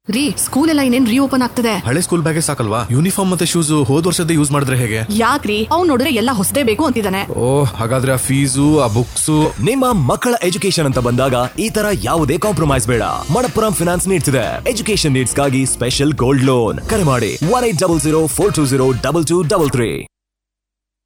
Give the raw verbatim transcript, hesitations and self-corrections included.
ರೀ, ಸ್ಕೂಲ್ ಎಲ್ಲ ಇನ್ನೇನ್ ರೀಓಪನ್ ಆಗ್ತದೆ. ಹಳೆ ಸ್ಕೂಲ್ ಬ್ಯಾಗೇ ಸಾಕಲ್ವಾ? ಯೂನಿಫಾರ್ಮ್ ಮತ್ತೆ ಶೂಸ್ ಹೋದ್ ವರ್ಷದ ಯೂಸ್ ಮಾಡಿದ್ರೆ ಹೇಗೆ? ಯಾಕ್ರಿ, ಅವ್ನು ನೋಡಿದ್ರೆ ಎಲ್ಲ ಹೊಸದೇ ಬೇಕು ಅಂತಿದ್ದಾನೆ. ಓ, ಹಾಗಾದ್ರೆ ಆ ಫೀಸು ಆ ಬುಕ್ಸ್. ನಿಮ್ಮ ಮಕ್ಕಳ ಎಜುಕೇಶನ್ ಅಂತ ಬಂದಾಗ ಈ ತರ ಯಾವುದೇ ಕಾಂಪ್ರಮೈಸ್ ಬೇಡ. ಮಣಪ್ಪುರಂ ಫಿನಾನ್ಸ್ ನೀಡ್ತಿದೆ ಎಜುಕೇಶನ್ ನೀಡ್ಸ್ ಗಾಗಿ ಸ್ಪೆಷಲ್ ಗೋಲ್ಡ್ ಲೋನ್. ಕರೆ ಮಾಡಿ one eight double zero four two zero double two double three.